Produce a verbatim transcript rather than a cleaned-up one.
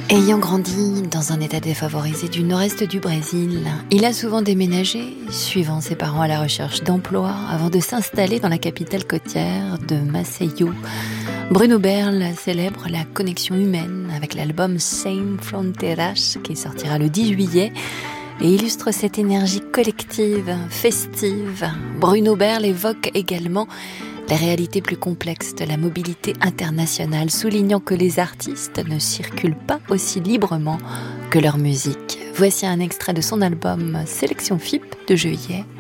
Ayant grandi dans un état défavorisé du nord-est du Brésil, il a souvent déménagé, suivant ses parents à la recherche d'emploi, avant de s'installer dans la capitale côtière de Maceió. Bruno Berle célèbre la connexion humaine avec l'album Sem Fronteiras qui sortira le dix juillet et illustre cette énergie collective, festive. Bruno Berle évoque également la réalité plus complexe de la mobilité internationale, soulignant que les artistes ne circulent pas aussi librement que leur musique. Voici un extrait de son album Sélection F I P de juillet.